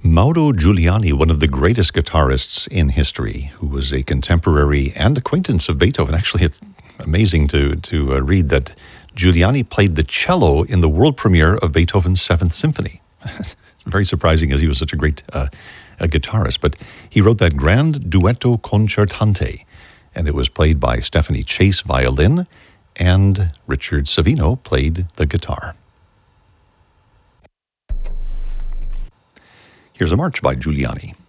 Mauro Giuliani, one of the greatest guitarists in history, who was a contemporary and acquaintance of Beethoven. Actually, it's amazing to read that Giuliani played the cello in the world premiere of Beethoven's Seventh Symphony. It's very surprising, as he was such a great a guitarist. But he wrote that Grand Duetto Concertante, and it was played by Stephanie Chase, violin, and Richard Savino played the guitar. Here's a march by Giuliani.